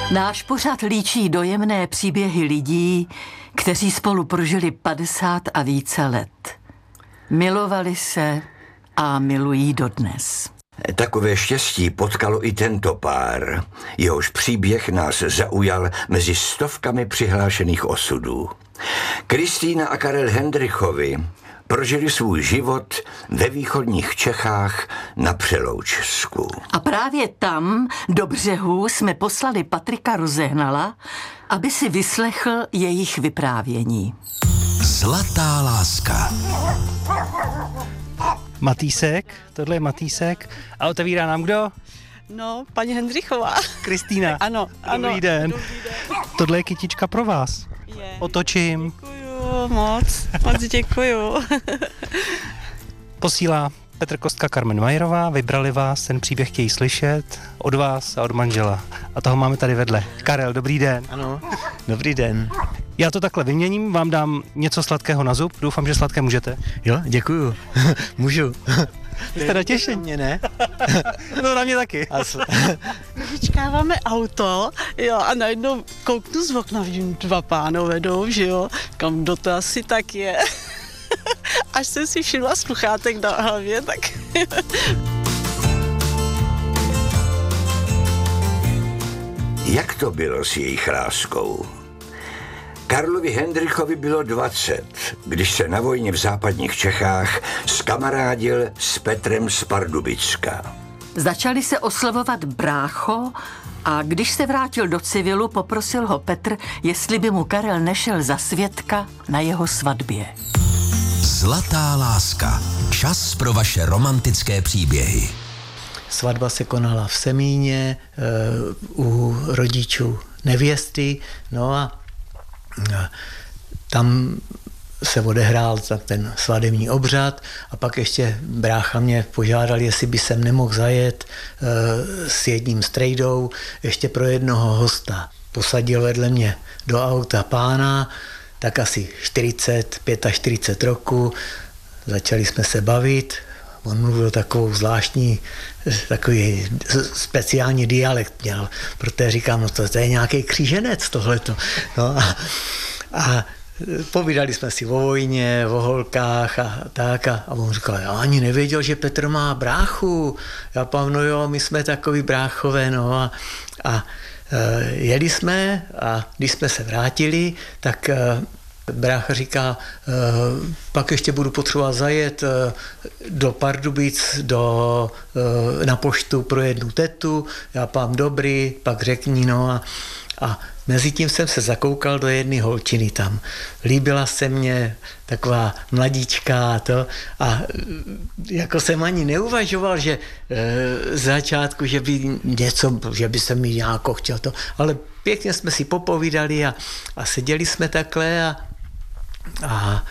Náš pořad líčí dojemné příběhy lidí, kteří spolu prožili 50 a více let. Milovali se a milují dodnes. Takové štěstí potkalo i tento pár. Jehož příběh nás zaujal mezi stovkami přihlášených osudů. Kristýna a Karel Hendrychovi prožili svůj život ve východních Čechách na Přeloučsku. A právě tam, do břehů, jsme poslali Patrika Rozehnala, aby si vyslechl jejich vyprávění. Zlatá láska. Matýsek, tohle je Matýsek. A otevírá nám kdo? No, paní Hendrychová. Kristýna. Ano. Dobrý den. Tohle je kytička pro vás. Je. Otočím. Děkuju moc děkuju. Posílá Petr Kostka, Carmen Majerová. Vybrali vás, ten příběh chtějí slyšet od vás a od manžela. A toho máme tady vedle. Karel, dobrý den. Ano, dobrý den. Já to takhle vyměním, vám dám něco sladkého na zub. Doufám, že sladké můžete. Jo, děkuju. Můžu. Jste natěšení? Mě ne? No na mě taky. Vyčkáváme auto, jo, a najednou kouknu z okna, vidím 2 pánové jdou, že jo, kam kdo to asi tak je. Až jsem si všimla sluchátek na hlavě, tak... Jak to bylo s jejich láskou? Karlovi Hendrychovi bylo 20, když se na vojně v západních Čechách skamarádil s Petrem z Pardubicka. Začali se oslovovat brácho a když se vrátil do civilu, poprosil ho Petr, jestli by mu Karel nešel za svědka na jeho svatbě. Zlatá láska. Čas pro vaše romantické příběhy. Svatba se konala v Semíně u rodičů nevěsty, no a tam se odehrál ten svatební obřad a pak ještě brácha mě požádal, jestli by sem nemohl zajet s jedním strejdou ještě pro jednoho hosta. Posadil vedle mě do auta pána, tak asi 45 roku, začali jsme se bavit, on mluvil takový speciální dialekt měl, protože říkám, no to je nějaký kříženec tohleto. No a povídali jsme si o vojně, o holkách a tak a on říkal, já ani nevěděl, že Petr má bráchu. Já pám, no jo, my jsme takový bráchové, no a jeli jsme a když jsme se vrátili, tak brácha říká, pak ještě budu potřebovat zajet do Pardubic na poštu pro jednu tetu, já pám dobrý, pak řekni, no a mezi tím jsem se zakoukal do jedné holčiny tam. Líbila se mně taková mladíčka a jako jsem ani neuvažoval, že z začátku, že by se mi nějako chtěl to, ale pěkně jsme si popovídali a seděli jsme takhle a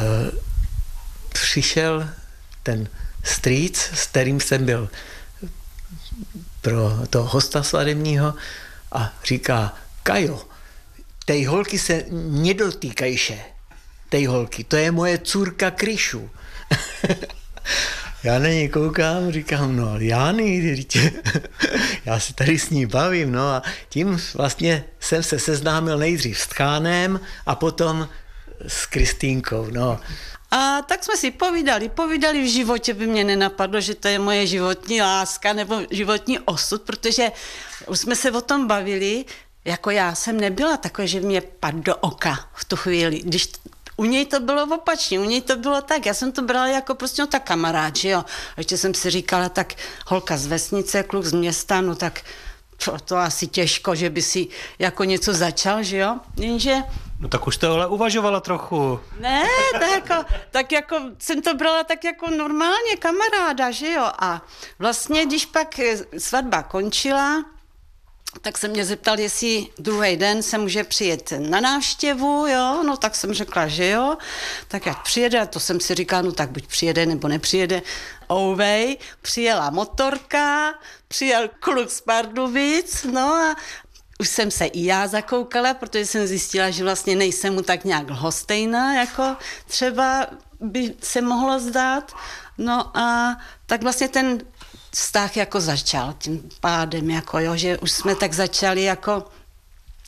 přišel ten strýc, s kterým jsem byl pro toho hosta svatebního a říká, Kajo, tej holky se nedotýkajše, tej holky, to je moje cůrka Kryšu. Já na něj koukám, říkám, no Jány, já se tady s ní bavím, no a tím vlastně jsem se seznámil nejdřív s Tchánem a potom s Kristýnkou, no. A tak jsme si povídali, v životě by mě nenapadlo, že to je moje životní láska nebo životní osud, protože už jsme se o tom bavili, jako já jsem nebyla takové, že mě padl do oka v tu chvíli, když u něj to bylo opačně, u něj to bylo tak, já jsem to brala jako prostě tak kamarád, že jo. A ještě jsem si říkala, tak holka z vesnice, kluk z města, no tak to asi těžko, že by si jako něco začal, že jo. Jenže... No tak už to ale uvažovala trochu. Ne, tak jako jsem to brala tak jako normálně kamaráda, že jo. A vlastně, když pak svatba končila, tak se mě zeptal, jestli druhý den se může přijet na návštěvu, jo, no tak jsem řekla, že jo, tak jak přijede, a to jsem si říkala, no tak buď přijede, nebo nepřijede. Ouvej, přijela motorka, přijel kluk z Pardubic, no a už jsem se i já zakoukala, protože jsem zjistila, že vlastně nejsem mu tak nějak lhostejná, jako třeba by se mohlo zdát, no a tak vlastně ten vztah jako začal tím pádem, jako jo, že už jsme tak začali jako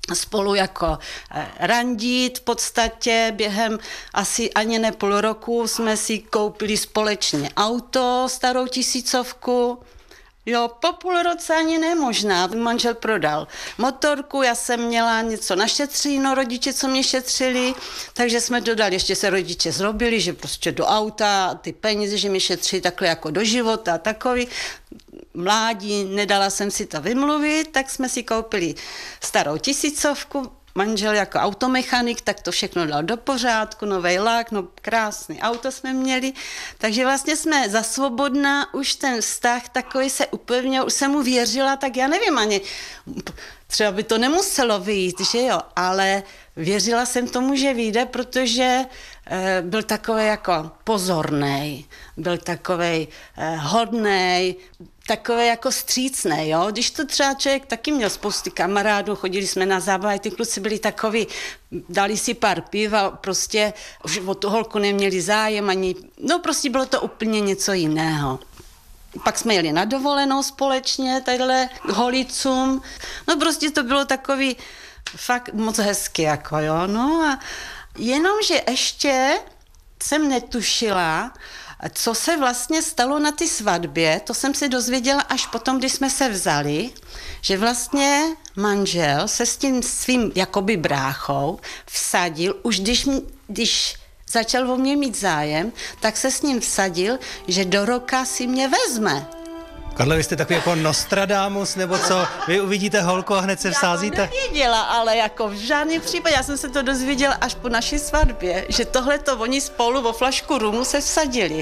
spolu jako randit v podstatě. Během asi ani ne půl roku jsme si koupili společně auto, starou 1000. Jo, po půl roce ani nemožná. Manžel prodal motorku, já jsem měla něco našetřeno, rodiče, co mě šetřili, takže jsme dodali, ještě se rodiče zrobili, že prostě do auta, ty peníze, že mi šetří takhle jako do života a takový. Mládí, nedala jsem si to vymluvit, tak jsme si koupili starou 1000, manžel jako automechanik, tak to všechno dal do pořádku, novej lak, no krásný auto jsme měli, takže vlastně jsme za svobodná, už ten vztah takový se upevnil, už jsem mu věřila, tak já nevím ani, třeba by to nemuselo vyjít, že jo, ale věřila jsem tomu, že vyjde, protože byl takový jako pozornej, byl takový hodnej, takový jako vstřícnej, jo. Když to třeba člověk taky měl spousty kamarádů, chodili jsme na zábavy, ty kluci byli takový, dali si pár piv a prostě už o tu holku neměli zájem ani, no prostě bylo to úplně něco jiného. Pak jsme jeli na dovolenou společně, tadyhle Holicům, no prostě to bylo takový fakt moc hezky, jako jo, no a jenomže ještě jsem netušila, co se vlastně stalo na ty svatbě, to jsem se dozvěděla až potom, když jsme se vzali, že vlastně manžel se s tím svým jakoby bráchou vsadil, už když začal o mě mít zájem, tak se s ním vsadil, že do roka si mě vezme. Karle, vy jste takový jako Nostradamus, nebo co? Vy uvidíte holku a hned se vsázíte? Já to nevěděla, ale jako v žádném případě. Já jsem se to dozvěděla až po naší svatbě, že tohleto oni spolu o flašku rumu se vsadili.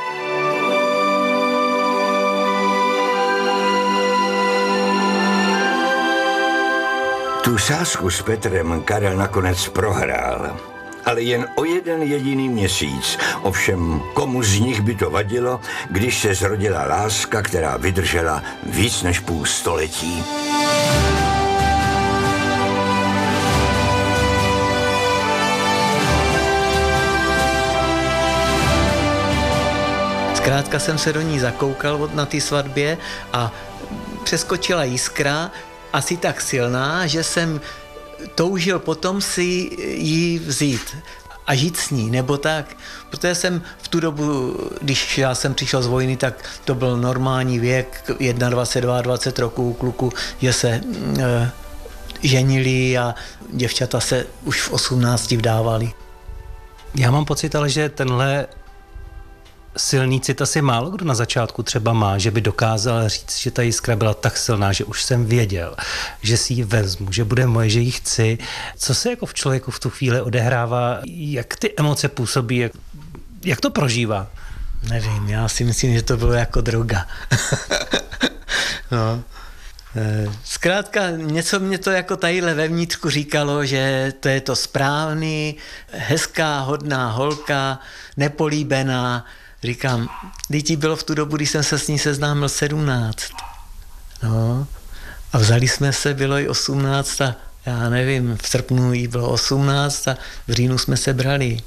Tu sázku s Petrem Karel nakonec prohrál. Ale jen o jeden jediný měsíc. Ovšem, komu z nich by to vadilo, když se zrodila láska, která vydržela víc než půl století. Zkrátka jsem se do ní zakoukal na té svatbě a přeskočila jiskra, asi tak silná, že jsem toužil potom si ji vzít a žít s ní, nebo tak. Protože jsem v tu dobu, když já jsem přišel z vojny, tak to byl normální věk, 21, 22 roků kluku, že se ženili a děvčata se už v 18 vdávali. Já mám pocit, ale že tenhle silný cit asi málo kdo na začátku třeba má, že by dokázal říct, že ta jiskra byla tak silná, že už jsem věděl, že si ji vezmu, že bude moje, že ji chci. Co se jako v člověku v tu chvíli odehrává, jak ty emoce působí, jak to prožívá? Nevím, já si myslím, že to bylo jako droga. No. Zkrátka něco mě to jako tadyhle vevnitřku říkalo, že to je to správný, hezká, hodná holka, nepolíbená. Říkám, děti bylo v tu dobu, když jsem se s ní seznámil 17. No. A vzali jsme se, bylo i 18 a já nevím, v srpnu jí bylo 18 a v říjnu jsme se brali.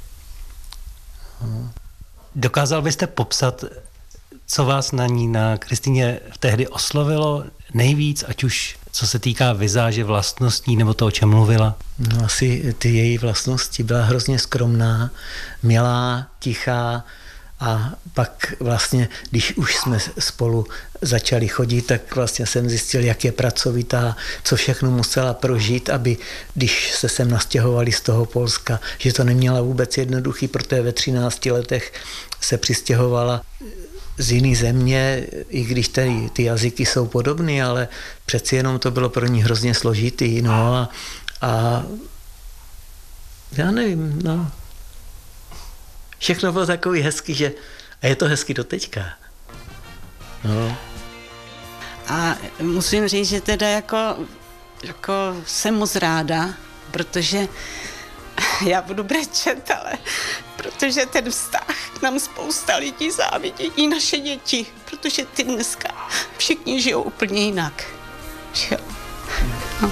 No. Dokázal byste popsat, co vás na ní, na Kristýně tehdy oslovilo nejvíc, ať už co se týká vizáže, vlastností nebo toho, o čem mluvila? No asi ty její vlastnosti, byla hrozně skromná, milá, tichá a pak vlastně, když už jsme spolu začali chodit, tak vlastně jsem zjistil, jak je pracovitá, co všechno musela prožít, aby když se sem nastěhovali z toho Polska, že to neměla vůbec jednoduchý, protože ve 13 letech se přistěhovala z jiné země, i když tady ty jazyky jsou podobné, ale přeci jenom to bylo pro ní hrozně složitý, no a já nevím, no. Všechno bylo takový hezký, že a je to hezky do teďka. No. A musím říct, že teda jako jsem moc ráda, protože já budu brečet, ale protože ten vztah nám spousta lidí závidí, i naše děti, protože ty dneska všichni žijou úplně jinak. Že jo? No.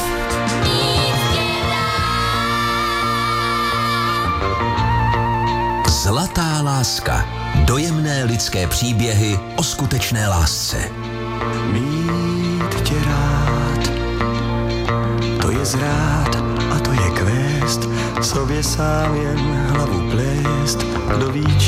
Zlatá láska. Dojemné lidské příběhy o skutečné lásce. Mít tě rád, to je je zrát a to je kvést, sobě sám jen hlavu plést, kdo ví,